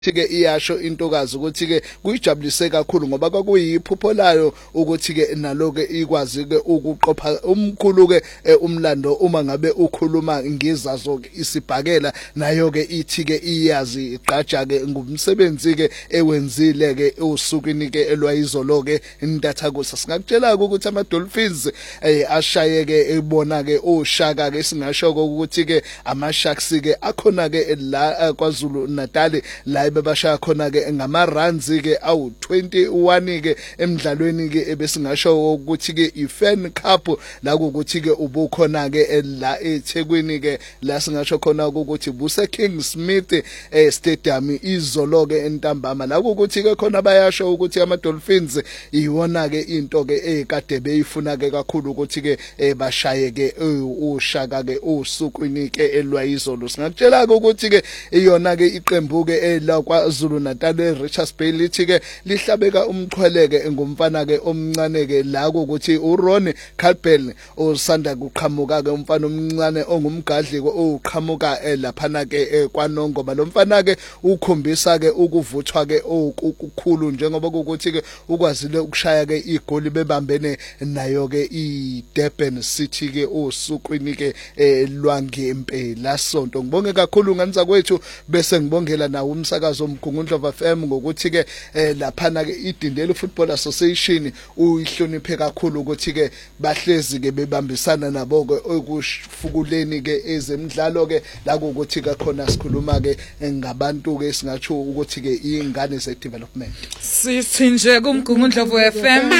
ke iyasho intokazi ukuthi ke kuyijabulise kakhulu ngoba kwakuyiphupho layo ukuthi ke naloke ikwazi ke ukuqopha umkhulu ke umlando uma ngabe ukhuluma ngizazo isibhakela nayo ke ithi ke iyazi igqaja ke ngumsebenzi ke ewenzile ke usukwini ke elwayizolo ke intathakusa singakutshela ukuthi ama Dolphins ashaye ke ebona ke oshaka ke singasho ukuthi ke ama Sharks ke akhona ke la kwaZulu Natal la bebashaya khona ke ngama runs ke awu 21 ke emidlalweni ke ebesingasho ukuthi ke iFan Cup la ukuthi ke ubukhona ke la eThekwini ke la singasho khona ukuthi buse King Smith Stadium izolo ke entambama la ukuthi ke khona bayasho ukuthi ama Dolphins iwona ke into ke ekade beyifuna ke kakhulu ukuthi ke bashaye ke ushaka ke usukwini ke elwayizolo singakutshela ukuthi ke iyona ke iqembu ke la kwaZulu Natal Richards Bay lithi ke lihlabeka umxhweleke ngumfana ke omncane ke la ukuthi uRon Calbel osanda kuqhamuka ke umfana omncane ongumgadli oqhamuka laphana ke kwaNongoma lo mfana ke ukhombisa ke ukuvuthwa ke okukhulu njengoba ukuthi ke ukwazile ukushaya ke igoli bebambene nayo ke iDurban City ke osukwini ke lwangempela sonto ngibonge kakhulu nganza kwethu bese ngibongela nawo umsakazo Mgungundlovu FM ngokuthi ke laphana ke iDindeli Football Association uyihloniphe kakhulu ukuthi ke bahlezi ke bebambisana nabo ke ekufukuleni ke ezemidlalo ke la ukuthi ke khona sikhuluma ke ngabantu ke singatsho ukuthi ke ingane ze development sithi nje kuMgungundlovu FM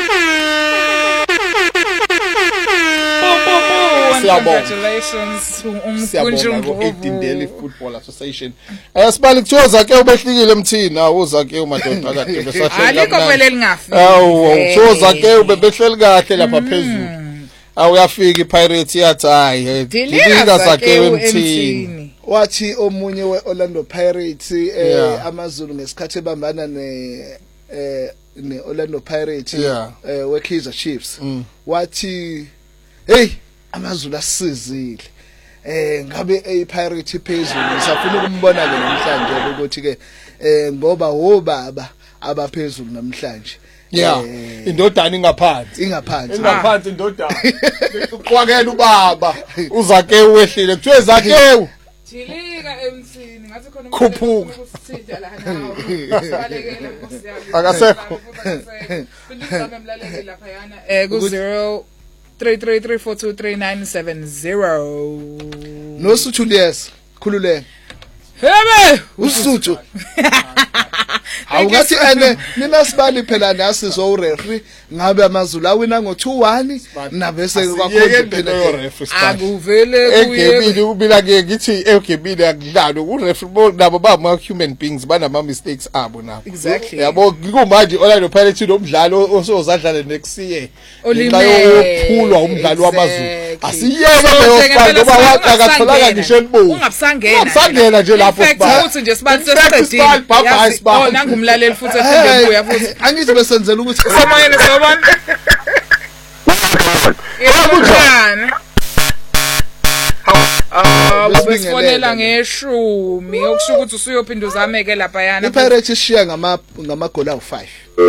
congratulations umkhunjumbu iDindeli Football Association sibali kuthoza ke ubehlikile emthini awuza ke umadoda kade besahleli alikho kwele lingafiki uthoza ke ubebehleli kahle lapha phezulu awuyafika iPirates yathi hayi dilika zake emthini wathi omunye weOrlando Pirates amaZulu ngesikhathi ebambana ne Orlando Pirates weKaizer Chiefs wathi hey amaZulu asizile ngabe iPirate phezulu safuna ukumbona ke namhlanje ukuthi ke ngoba obaba abaphezulu namhlanje indodana ingaphansi indodana uqwakela ubaba uzake uwehlile kuthiwe zakhe jilika emthini ngathi khona khuphuka ukusithinta la nawo sibalekele Nkosi yami akasekho ngizame mlaleli lapha yana ku 0333423970 noSuthu yes khululeke hebe uSuthu awungathi ene nina sibali phela nasizo ureferee ngabe amaZulu awina ngo2-1 nabese kwakhona phela akuvele kuye ubila ke ngithi egebile akudlalo ureferee nabo ba human beings banama mistakes abo nabo exactly yabo ngikumanje Orlando Pirates nomdlalo osozadlala next year ophulwa umdlalo wamaZulu asiyeke leyo sport ngoba wakatholaka ngisho elibovu ungabusangena nje lapho futhi nje sibantu sesicedini nangumlaleli futhi esengebuya futhi angithi besenzela ukuthi samayene sobani besifonela ngeshumi okusho ukuthi usuyophinda uzameke lapha yana iPirates ishiya ngamagoli awu5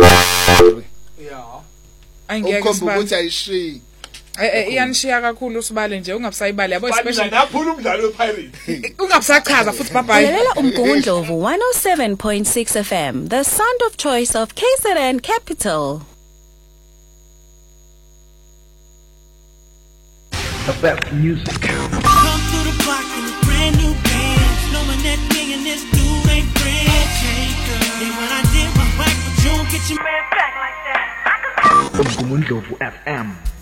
angeke ukhomba ukuthi ayishiyi iyanishiya kakhulu usibale nje ungabusayibali yabo especially naphula umdlalo wePirates ungabusachaza futhi bye lalela uMgungundlovu 107.6 FM the sound of choice of KZN Capital the best music come to the block in a brand new band knowing that me and this dude ain't friends okay girl and when I did my back but you don't get your man back like that Mgungundlovu FM